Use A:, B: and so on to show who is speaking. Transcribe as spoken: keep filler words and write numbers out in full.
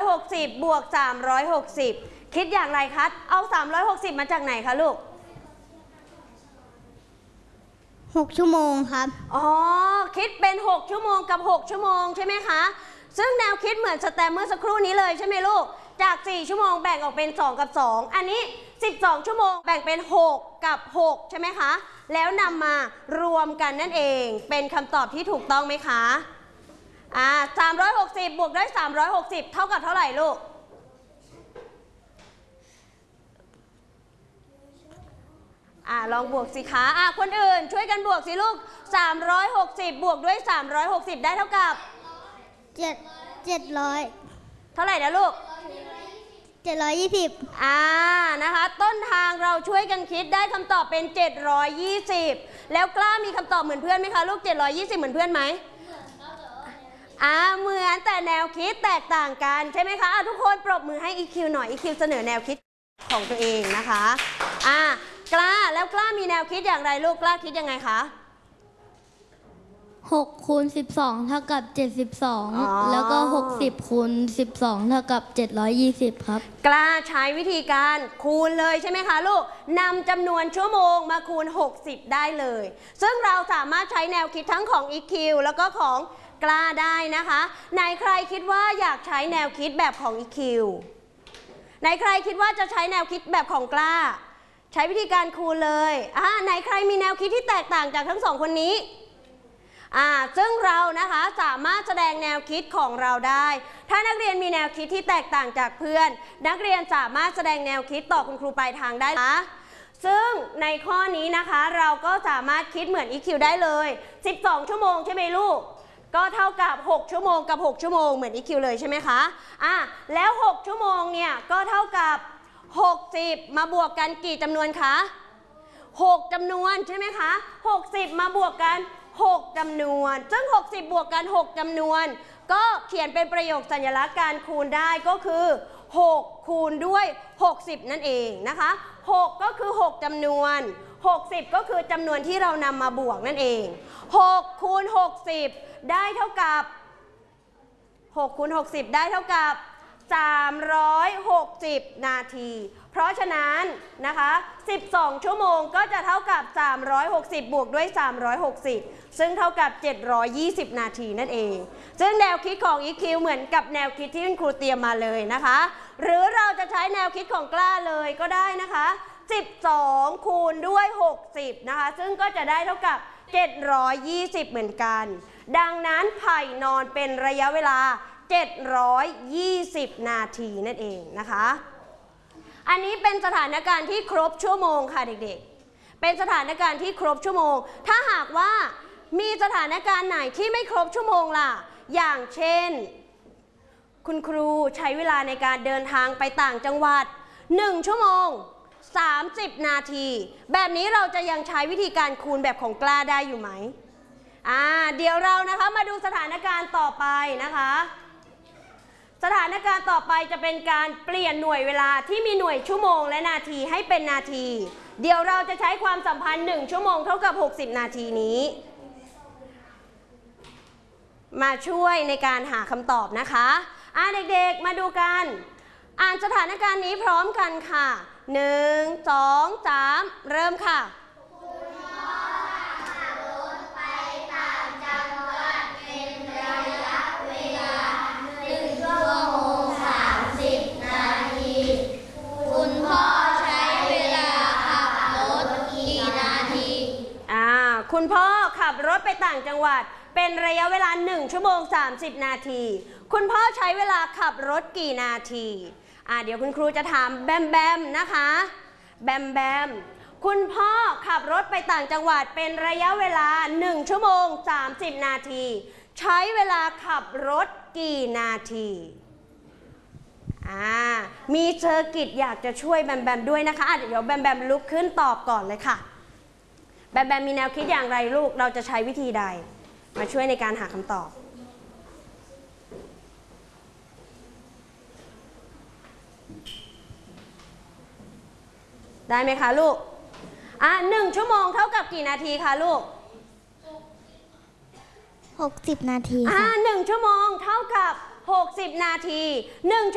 A: หกสิบบวกสามร้อยหกสิบคิดอย่างไรคะเอาสามร้อยหกสิบมาจากไหนคะลูก
B: หกชั่วโมงครับ
A: อ๋อคิดเป็นหกชั่วโมงกับหกชั่วโมงใช่ไหมคะซึ่งแนวคิดเหมือนสแตมเมื่อสักครู่นี้เลยใช่ไหมลูกจากสี่ชั่วโมงแบ่งออกเป็นสองกับสองอันนี้สิบสองชั่วโมงแบ่งเป็นหกกับหกใช่ไหมคะแล้วนำมารวมกันนั่นเองเป็นคำตอบที่ถูกต้องไหมคะอ่าสามร้อยหกสิบบวกด้วยสามร้อยหกสิบเท่ากับเท่าไหร่ลูกอ่าลองบวกสิคะอ่าคนอื่นช่วยกันบวกสิลูกสามร้อยหกสิบบวกด้วยสามร้อยหกสิบได้เท่ากับ
B: เจ็ดเจ็ดร้อย
A: เท่าไหร่นะลูก
B: เจ็ดร้อยยี่สิบ
A: อ่านะคะต้นทางเราช่วยกันคิดได้คำตอบเป็นเจ็ดร้อยยี่สิบแล้วกล้ามีคำตอบเหมือนเพื่อนไหมคะลูกเจ็ดร้อยยี่สิบเหมือนเพื่อนไหมอ่าเหมือนแต่แนวคิดแตกต่างกันใช่ไหมคะอ่ะทุกคนปรบมือให้ อี คิว หน่อย อี คิว เสนอแนวคิดของตัวเองนะคะอ่ากล้าแล้วกล้ามีแนวคิดอย่างไรลูกกล้าคิดยังไงคะ
B: หกคูณสิบสองเท่ากับเจ็ดสิบสองแล้วก็หกสิบคูณสิบสองเท่ากับเจ็ดร้อยยี่สิบครับ
A: กล้าใช้วิธีการคูณเลยใช่ไหมคะลูกนำจำนวนชั่วโมงมาคูณหกสิบได้เลยซึ่งเราสามารถใช้แนวคิดทั้งของ อี คิว แล้วก็ของกล้าได้นะคะไหนใครคิดว่าอยากใช้แนวคิดแบบของ อี คิว ไหนใครคิดว่าจะใช้แนวคิดแบบของกล้าใช้วิธีการคูณเลยอ่าไหนใครมีแนวคิดที่แตกต่างจากทั้งสองคนนี้อ่าซึ่งเรานะคะสามารถแสดงแนวคิดของเราได้ถ้านักเรียนมีแนวคิดที่แตกต่างจากเพื่อนนักเรียนสามารถแสดงแนวคิดต่อคุณครูปลายทางได้นะซึ่งในข้อนี้นะคะเราก็สามารถคิดเหมือน อี คิว ได้เลยสิบสองชั่วโมงใช่ไหมลูกก็เท่ากับหกชั่วโมงกับหกชั่วโมงเหมือน อี คิว เลยใช่ไหมคะอ่ะแล้วหกชั่วโมงเนี่ยก็เท่ากับหกสิบมาบวกกันกี่จำนวนคะหกจำนวนใช่ไหมคะหกสิบมาบวกกันหกจำนวนซึ่งหกสิบบวกกันหกจำนวนก็เขียนเป็นประโยคสัญลักษณ์การคูณได้ก็คือหกคูณด้วยหกสิบนั่นเองนะคะหกก็คือหกจำนวนหกสิบก็คือจำนวนที่เรานำมาบวกนั่นเองหกคูณหกสิบได้เท่ากับหกคูณหกสิบได้เท่ากับสามร้อยหกสิบนาทีเพราะฉะนั้นนะคะสิบสองชั่วโมงก็จะเท่ากับสามร้อยหกสิบบวกด้วยสามร้อยหกสิบซึ่งเท่ากับเจ็ดร้อยยี่สิบนาทีนั่นเองซึ่งแนวคิดของ อี คิว เหมือนกับแนวคิดที่คุณครูเตรียมมาเลยนะคะหรือเราจะใช้แนวคิดของกล้าเลยก็ได้นะคะสิบสองคูณด้วยหกสิบนะคะซึ่งก็จะได้เท่ากับเจ็ดร้อยยี่สิบเหมือนกันดังนั้นไผ่นอนเป็นระยะเวลาเจ็ดร้อยยี่สิบนาทีนั่นเองนะคะอันนี้เป็นสถานการณ์ที่ครบชั่วโมงค่ะเด็กๆเป็นสถานการณ์ที่ครบชั่วโมงถ้าหากว่ามีสถานการณ์ไหนที่ไม่ครบชั่วโมงล่ะอย่างเช่นคุณครูใช้เวลาในการเดินทางไปต่างจังหวัดหนึ่งชั่วโมงสามสิบนาทีแบบนี้เราจะยังใช้วิธีการคูณแบบของกล้าได้อยู่ไหมอ่าเดี๋ยวเรานะคะมาดูสถานการณ์ต่อไปนะคะสถานการณ์ต่อไปจะเป็นการเปลี่ยนหน่วยเวลาที่มีหน่วยชั่วโมงและนาทีให้เป็นนาทีเดี๋ยวเราจะใช้ความสัมพันธ์หนึ่งชั่วโมงเท่ากับหกสิบนาทีนี้มาช่วยในการหาคำตอบนะคะอ่าเด็กๆมาดูกันอ่านสถานการณ์นี้พร้อมกันค่ะหนึ่ง สอง สามเริ่มค่ะคุณพ่อขับรถไปต่างจังหวัดเป็นระยะเวลาหนึ่งชั่วโมงสามสิบนาทีคุณพ่อใช้เวลาขับรถกี่นาทีอ่าเดี๋ยวคุณครูจะถามแบมแบมนะคะแบมแบมคุณพ่อขับรถไปต่างจังหวัดเป็นระยะเวลาหนึ่งชั่วโมงสามสิบนาทีใช้เวลาขับรถกี่นาทีอ่ามีเซอร์กิตอยากจะช่วยแบมแบมด้วยนะคะอ่ะเดี๋ยวแบมแบมลุกขึ้นตอบก่อนเลยค่ะแบมแบมมีแนวคิดอย่างไรลูกเราจะใช้วิธีใดมาช่วยในการหาคำตอบได้ไหมคะลูกอ่ะหนึ่งชั่วโมงเท่ากับกี่นาทีคะลูก
B: หกสิบนาที
A: อ่ะหนึ่งชั่วโมงเท่ากับหกสิบนาทีหนึ่ง